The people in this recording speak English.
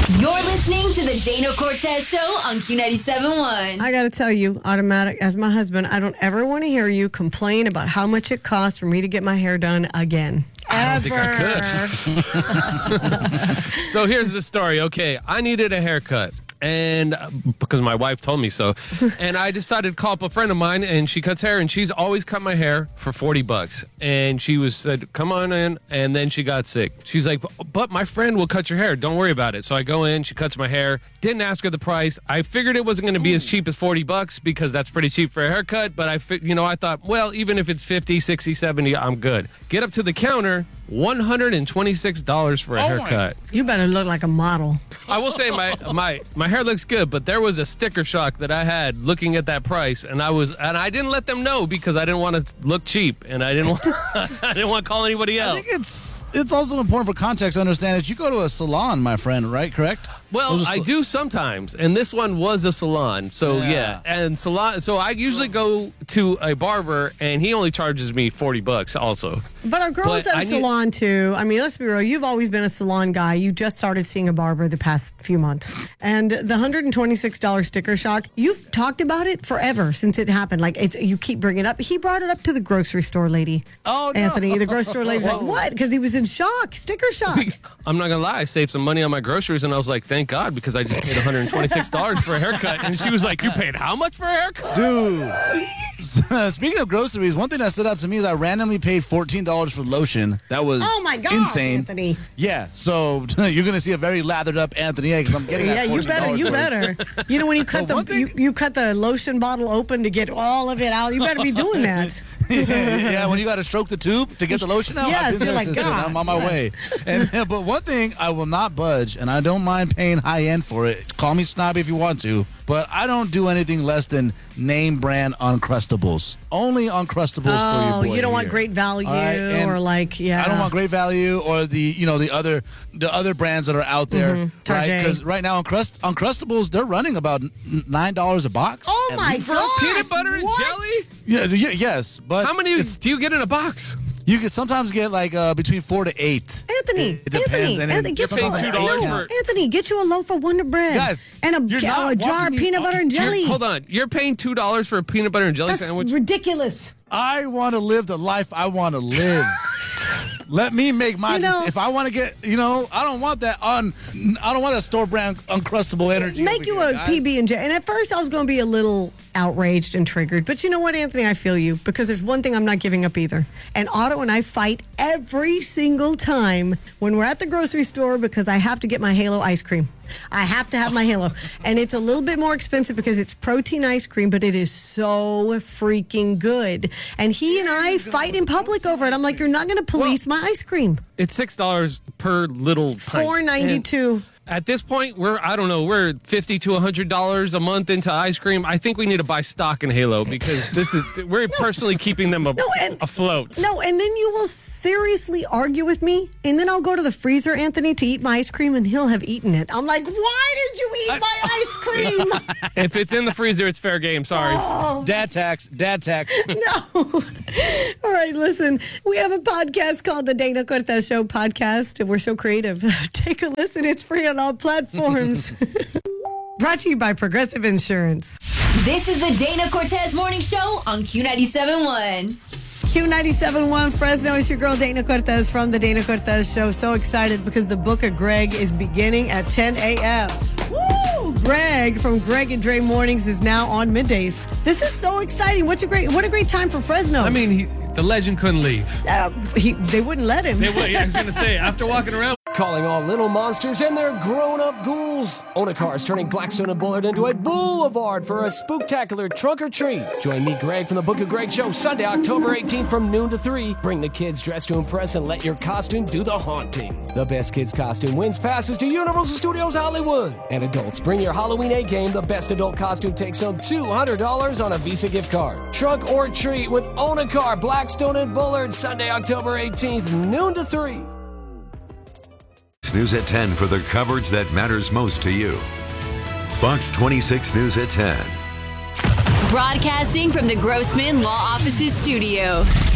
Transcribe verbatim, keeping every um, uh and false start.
You're listening to the Dana Cortez Show on Q ninety-seven point one. I got to tell you, Automatic, as my husband, I don't ever want to hear you complain about how much it costs for me to get my hair done again. I don't Ever. think I could. So here's the story. Okay, I needed a haircut. And uh, because my wife told me so, and I decided to call up a friend of mine, and she cuts hair, and she's always cut my hair for forty bucks. And she was said, "Come on in," and then she got sick. She's like, "But my friend will cut your hair. Don't worry about it." So I go in, she cuts my hair. Didn't ask her the price. I figured it wasn't going to be as cheap as forty bucks because that's pretty cheap for a haircut. But I, fi- you know, I thought, well, even if it's fifty, sixty, seventy, I'm good. Get up to the counter, one hundred twenty-six dollars for a Oh my- haircut. You better look like a model. I will say my my my hair looks good, but there was a sticker shock that I had looking at that price, and I was and I didn't let them know because I didn't want to look cheap, and I didn't want, I didn't want to call anybody I else. think it's it's also important for context to understand that you go to a salon, my friend, right? Correct? Well, Those are I sal- do sometimes, and this one was a salon, so yeah. Yeah. And salon, so I usually go to a barber, and he only charges me forty bucks, also. But our girls But at a I need- salon, too. I mean, let's be real. You've always been a salon guy. You just started seeing a barber the past few months. And the one hundred twenty-six dollars sticker shock, you've talked about it forever since it happened. Like, it's you keep bringing it up. He brought it up to the grocery store lady. Oh, no. Anthony, the grocery store lady's like, what? Because he was in shock. Sticker shock. I'm not gonna lie, I saved some money on my groceries, and I was like, thank God, because I just paid one hundred twenty-six dollars for a haircut. And she was like, you paid how much for a haircut? Dude. Speaking of groceries, one thing that stood out to me is I randomly paid fourteen dollars for lotion. That was Oh, my gosh, insane. Anthony. Yeah, so you're going to see a very lathered up Anthony because I'm getting Yeah, that you fourteen better. dollars You for it. better. You know, when you cut Well, one the thing- you, you cut the lotion bottle open to get all of it out, you better be doing that. yeah, yeah, when you got to stroke the tube to get the lotion out. Yes, I've been you're there, like, sister, and God. I'm on my way. And but one thing I will not budge, and I don't mind paying high end for it. Call me snobby if you want to, but I don't do anything less than name brand Uncrustables. Only Uncrustables for Oh, your boy you don't want here. great value All right, and or like, yeah. I don't want great value or the you know the other the other brands that are out there, right? Tarjay. Because right now Uncrust Uncrustables they're running about n- nine dollars a box. Oh at my least. God. Peanut butter and What? jelly? Yeah, yeah, yes, but How many it's- do you get in a box? you can sometimes get like uh, between four to eight. Anthony, It depends, Anthony, and then Anthony, get you paying a, two dollars no, for- Anthony, get you a loaf of Wonder Bread, Guys, and a, you're j- not a jar of walking me peanut up- butter and You're- jelly. hold on, you're paying two dollars for a peanut butter and jelly That's sandwich? ridiculous. I want to live the life I want to live. Let me make my. You know- if I want to get, you know, I don't want that on. I don't want that store brand Uncrustable energy. Make over you here, a guys. P B and J. And at first, I was going to be a little outraged and triggered. But you know what, Anthony? I feel you because there's one thing I'm not giving up either. And Otto and I fight every single time when we're at the grocery store because I have to get my Halo ice cream. I have to have my Halo. And it's a little bit more expensive because it's protein ice cream, but it is so freaking good. And he and I fight in public over it. I'm like, you're not going to police my ice cream. It's six dollars per little pint. four ninety-two. At this point, we're, I don't know, we're fifty to one hundred dollars a month into ice cream. I think we need to buy stock in Halo because this is, we're personally keeping them a, No, and- afloat. No, and then you will seriously argue with me, and then I'll go to the freezer, Anthony, to eat my ice cream, and he'll have eaten it. I'm like, why did you eat my ice cream? If it's in the freezer, it's fair game. Sorry. Dad tax. Dad tax. No. All right, listen, we have a podcast called the Dana Cortez Show Podcast, and we're so creative. Take a listen. It's free on all platforms. Brought to you by Progressive Insurance. This is the Dana Cortez Morning Show on Q ninety-seven point one. Q ninety-seven point one Fresno. It's your girl Dana Cortez from the Dana Cortez Show. So excited because the Book of Greg is beginning at ten a.m. Woo! Greg from Greg and Dre Mornings is now on middays. This is so exciting. What's a great what a great time for Fresno. I mean, he, the legend couldn't leave. uh, he, they wouldn't let him. They would, yeah, I was going to say, after walking around. Calling all little monsters and their grown-up ghouls. Onacar is turning Blackstone and Bullard into a boulevard for a spooktacular trunk or treat. Join me, Greg, from the Book of Greg Show, Sunday, October eighteenth from noon to three. Bring the kids dressed to impress and let your costume do the haunting. The best kids costume wins passes to Universal Studios Hollywood. And adults, bring your Halloween A-game. The best adult costume takes home two hundred dollars on a Visa gift card. Trunk or treat with Onacar, Blackstone and Bullard, Sunday, October eighteenth, noon to three. News at ten for the coverage that matters most to you. Fox twenty-six News at ten. Broadcasting from the Grossman Law Offices studio.